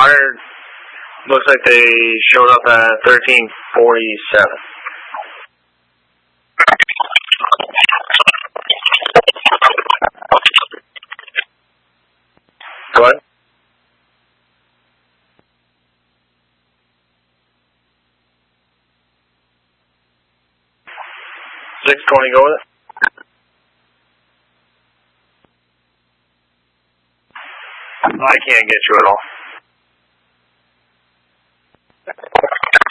Otter, looks like they showed up at 1347. Go ahead. 620, go with it. I can't get you at all.